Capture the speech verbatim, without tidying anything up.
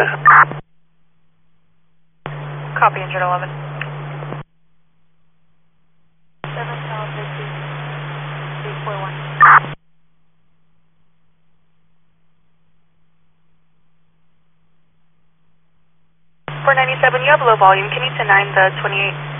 Copy, engine eleven. seven Tower fifty, eight four one. four ninety-seven, you have low volume. Can you send nine the twenty-eight?